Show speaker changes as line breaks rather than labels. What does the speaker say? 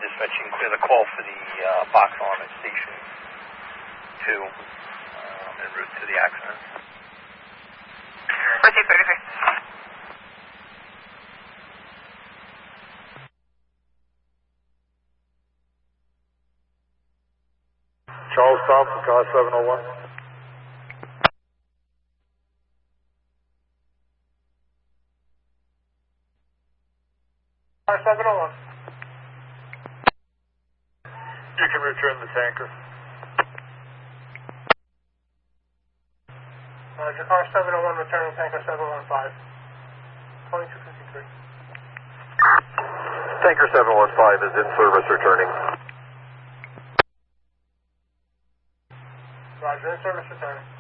dispatch, you can clear the call for the box alarm at Station 2 en route to the accident.
Proceed 33.
Charles Thompson, car 701.
Car 701.
You can return the tanker.
Roger, car 701 returning tanker 715. 2253.
Tanker 715 is in service returning.
Roger, in service returning.